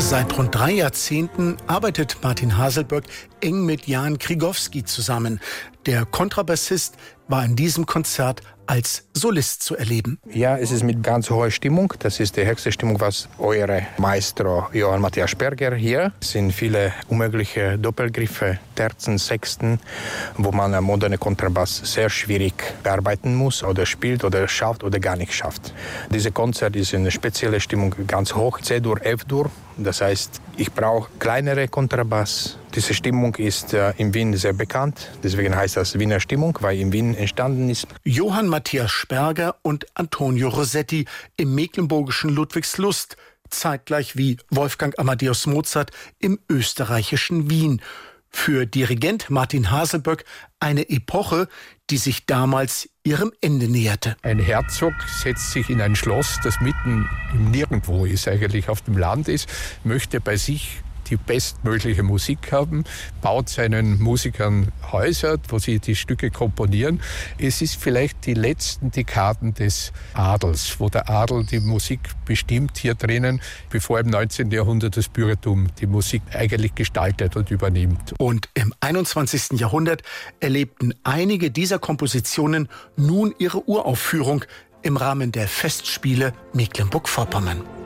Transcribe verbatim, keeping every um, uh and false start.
Seit rund drei Jahrzehnten arbeitet Martin Haselböck eng mit Jan Krigowski zusammen. Der Kontrabassist war in diesem Konzert als Solist zu erleben. Ja, es ist mit ganz hoher Stimmung. Das ist die höchste Stimmung, was eure Maestro Johann Matthias Sperger hier. Es sind viele unmögliche Doppelgriffe, Terzen, Sechsten, wo man einen modernen Kontrabass sehr schwierig bearbeiten muss oder spielt oder schafft oder gar nicht schafft. Dieses Konzert ist in einer speziellen Stimmung ganz hoch, C-Dur, F-Dur. Das heißt, ich brauche kleinere Kontrabass. Diese Stimmung ist äh, in Wien sehr bekannt. Deswegen heißt das Wiener Stimmung, weil in Wien entstanden ist. Johann Matthias Sperger und Antonio Rossetti im mecklenburgischen Ludwigslust, zeitgleich wie Wolfgang Amadeus Mozart im österreichischen Wien. Für Dirigent Martin Haselböck eine Epoche, die sich damals ihrem Ende näherte. Ein Herzog setzt sich in ein Schloss, das mitten im Nirgendwo ist, eigentlich auf dem Land ist, möchte bei sich die bestmögliche Musik haben, baut seinen Musikern Häuser, wo sie die Stücke komponieren. Es ist vielleicht die letzten Dekaden des Adels, wo der Adel die Musik bestimmt hier drinnen, bevor im neunzehnten Jahrhundert das Bürgertum die Musik eigentlich gestaltet und übernimmt. Und im einundzwanzigsten Jahrhundert erlebten einige dieser Kompositionen nun ihre Uraufführung im Rahmen der Festspiele Mecklenburg-Vorpommern.